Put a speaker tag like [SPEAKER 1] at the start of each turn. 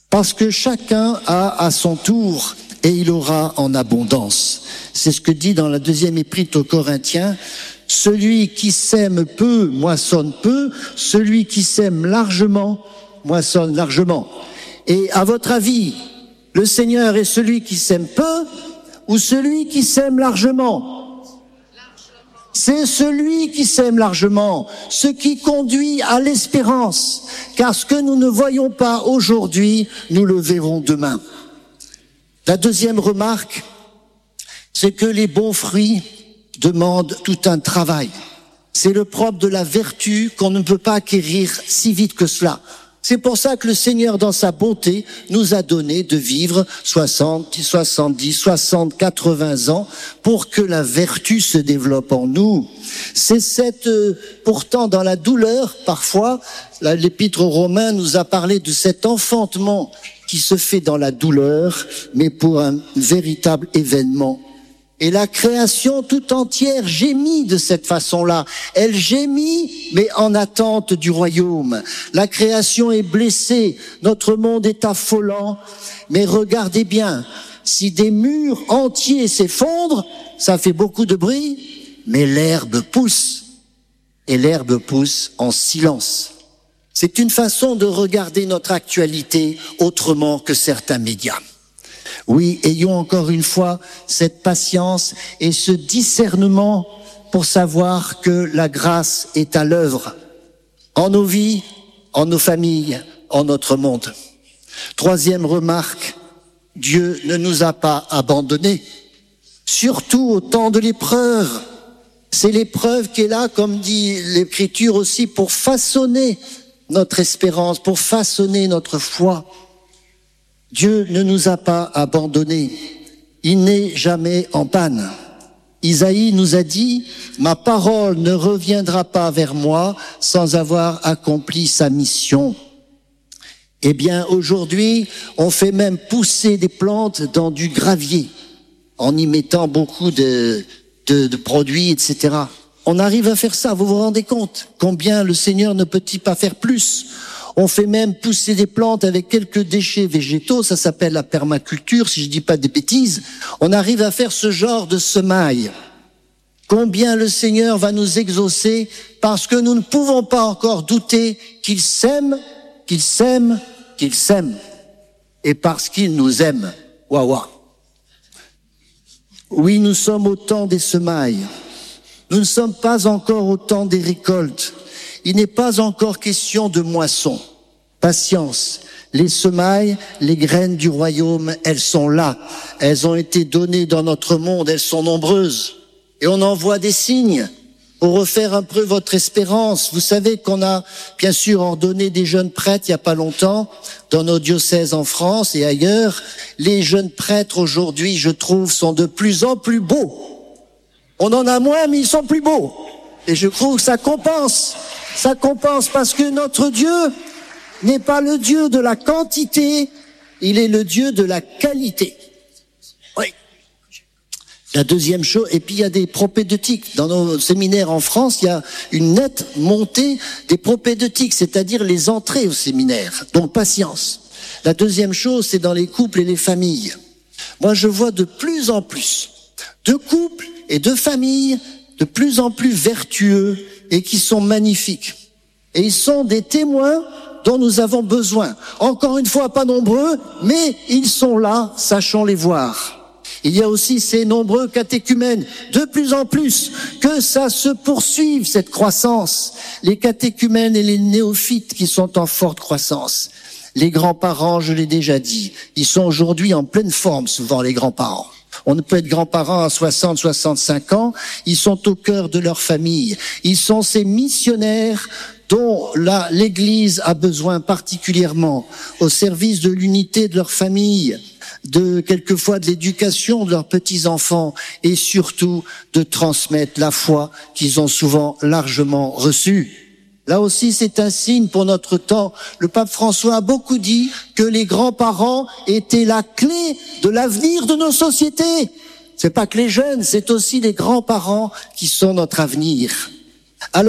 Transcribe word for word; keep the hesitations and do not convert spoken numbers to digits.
[SPEAKER 1] Parce que chacun a à son tour et il aura en abondance. C'est ce que dit dans la deuxième épître aux Corinthiens. Celui qui sème peu moissonne peu, celui qui sème largement moissonne largement. Et à votre avis, le Seigneur est celui qui sème peu ou celui qui sème largement? C'est celui qui sème largement, ce qui conduit à l'espérance, car ce que nous ne voyons pas aujourd'hui, nous le verrons demain. La deuxième remarque, c'est que les bons fruits demandent tout un travail. C'est le propre de la vertu qu'on ne peut pas acquérir si vite que cela. C'est pour ça que le Seigneur, dans sa bonté, nous a donné de vivre soixante, soixante-dix, soixante, quatre-vingts ans pour que la vertu se développe en nous. C'est cette, euh, pourtant dans la douleur, parfois, l'Épître aux Romains nous a parlé de cet enfantement qui se fait dans la douleur, mais pour un véritable événement. Et la création tout entière gémit de cette façon-là. Elle gémit, mais en attente du royaume. La création est blessée, notre monde est affolant. Mais regardez bien, si des murs entiers s'effondrent, ça fait beaucoup de bruit, mais l'herbe pousse. Et l'herbe pousse en silence. C'est une façon de regarder notre actualité autrement que certains médias. Oui, ayons encore une fois cette patience et ce discernement pour savoir que la grâce est à l'œuvre en nos vies, en nos familles, en notre monde. Troisième remarque, Dieu ne nous a pas abandonnés, surtout au temps de l'épreuve. C'est l'épreuve qui est là, comme dit l'Écriture aussi, pour façonner notre espérance, pour façonner notre foi. Dieu ne nous a pas abandonnés. Il n'est jamais en panne. Isaïe nous a dit, ma parole ne reviendra pas vers moi sans avoir accompli sa mission. Eh bien, aujourd'hui, on fait même pousser des plantes dans du gravier, en y mettant beaucoup de, de, de produits, et cetera. On arrive à faire ça, vous vous rendez compte? Combien le Seigneur ne peut-il pas faire plus? On fait même pousser des plantes avec quelques déchets végétaux, ça s'appelle la permaculture, si je dis pas des bêtises. On arrive à faire ce genre de semailles. Combien le Seigneur va nous exaucer parce que nous ne pouvons pas encore douter qu'il sème, qu'il sème, qu'il sème. Et parce qu'il nous aime. Waouh. Oui, nous sommes au temps des semailles. Nous ne sommes pas encore au temps des récoltes. Il n'est pas encore question de moisson. Patience. Les semailles, les graines du royaume, elles sont là. Elles ont été données dans notre monde, elles sont nombreuses. Et on en voit des signes pour refaire un peu votre espérance. Vous savez qu'on a bien sûr ordonné des jeunes prêtres il n'y a pas longtemps dans nos diocèses en France et ailleurs. Les jeunes prêtres aujourd'hui, je trouve, sont de plus en plus beaux. On en a moins, mais ils sont plus beaux. Et je trouve que ça compense. Ça compense parce que notre Dieu n'est pas le Dieu de la quantité, il est le Dieu de la qualité. Oui. La deuxième chose, et puis il y a des propédeutiques. Dans nos séminaires en France, il y a une nette montée des propédeutiques, c'est-à-dire les entrées au séminaire. Donc patience. La deuxième chose, c'est dans les couples et les familles. Moi, je vois de plus en plus de couples et de familles de plus en plus vertueux et qui sont magnifiques. Et ils sont des témoins dont nous avons besoin. Encore une fois, pas nombreux, mais ils sont là, sachons les voir. Il y a aussi ces nombreux catéchumènes, de plus en plus, que ça se poursuive, cette croissance. Les catéchumènes et les néophytes qui sont en forte croissance. Les grands-parents, je l'ai déjà dit, ils sont aujourd'hui en pleine forme, souvent les grands-parents. On ne peut être grands-parents à soixante, soixante-cinq ans. Ils sont au cœur de leur famille. Ils sont ces missionnaires dont la, l'Église a besoin particulièrement, au service de l'unité de leur famille, de quelquefois de l'éducation de leurs petits-enfants et surtout de transmettre la foi qu'ils ont souvent largement reçue. Là aussi, c'est un signe pour notre temps. Le pape François a beaucoup dit que les grands-parents étaient la clé de l'avenir de nos sociétés. C'est pas que les jeunes, c'est aussi les grands-parents qui sont notre avenir.